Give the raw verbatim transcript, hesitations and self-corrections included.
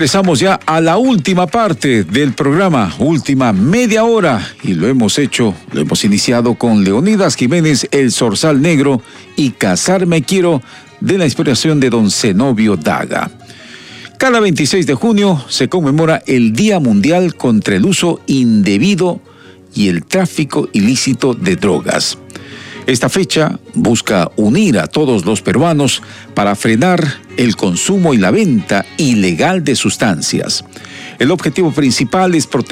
Ingresamos ya a la última parte del programa, última media hora, y lo hemos hecho, lo hemos iniciado con Leonidas Jiménez, El Zorzal Negro, y Casarme Quiero, de la inspiración de don Zenobio Daga. Cada veintiséis de junio se conmemora el Día Mundial contra el Uso Indebido y el Tráfico Ilícito de Drogas. Esta fecha busca unir a todos los peruanos para frenar el consumo y la venta ilegal de sustancias. El objetivo principal es proteger